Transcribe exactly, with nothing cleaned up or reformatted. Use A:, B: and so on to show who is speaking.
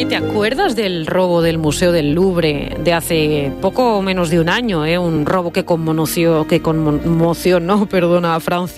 A: Oye, ¿te acuerdas del robo del Museo del Louvre de hace poco menos de un año? ¿eh? Un robo que conmoció, que conmocionó, perdona, a Francia.